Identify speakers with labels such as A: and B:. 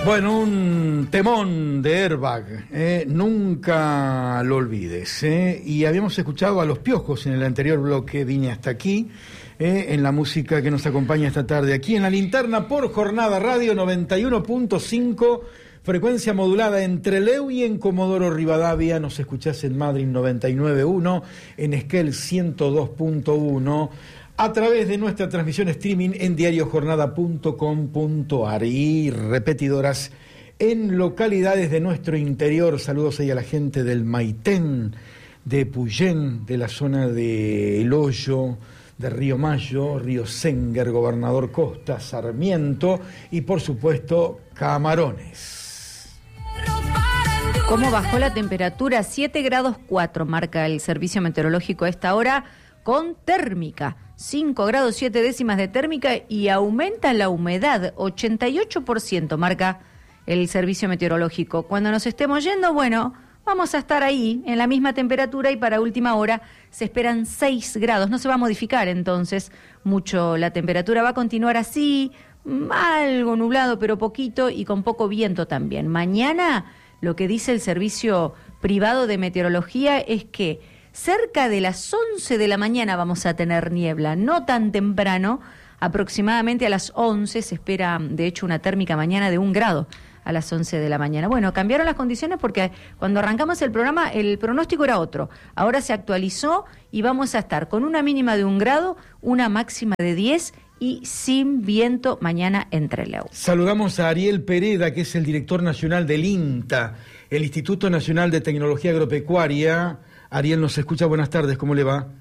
A: Bueno, un temón de Airbag, nunca lo olvides. Y habíamos escuchado a Los Piojos en el anterior bloque, vine hasta aquí, en la música que nos acompaña esta tarde, aquí en La Linterna por Jornada Radio 91.5, frecuencia modulada en Trelew y en Comodoro Rivadavia. Nos escuchás en Madrid 99.1, en Esquel 102.1, a través de nuestra transmisión streaming en diariojornada.com.ar y repetidoras en localidades de nuestro interior. Saludos ahí a la gente del Maitén, de Puyén, de la zona de El Hoyo, de Río Mayo, Río Senguer, Gobernador Costa, Sarmiento y por supuesto Camarones.
B: ¿Cómo bajó la temperatura? 7 grados 4 marca el servicio meteorológico a esta hora, con térmica. 5 grados 7 décimas de térmica y aumenta la humedad, 88% marca el servicio meteorológico. Cuando nos estemos yendo, bueno, vamos a estar ahí en la misma temperatura y para última hora se esperan 6 grados. No se va a modificar entonces mucho la temperatura, va a continuar así, algo nublado pero poquito y con poco viento también. Mañana lo que dice el servicio privado de meteorología es que cerca de las 11 de la mañana vamos a tener niebla, no tan temprano, aproximadamente a las 11 se espera, de hecho, una térmica mañana de 1 grado a las 11 de la mañana. Bueno, cambiaron las condiciones porque cuando arrancamos el programa el pronóstico era otro. Ahora se actualizó y vamos a estar con una mínima de 1 grado, una máxima de 10 y sin viento mañana en Trelew.
A: Saludamos a Ariel Pereda, que es el director nacional del INTA, el Instituto Nacional de Tecnología Agropecuaria. Ariel nos escucha, buenas tardes, ¿cómo le va?